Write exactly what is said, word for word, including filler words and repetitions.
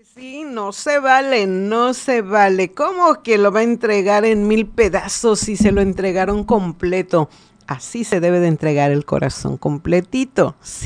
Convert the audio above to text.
Sí, no se vale, no se vale. ¿Cómo que lo va a entregar en mil pedazos si se lo entregaron completo? Así se debe de entregar el corazón completito. Sí.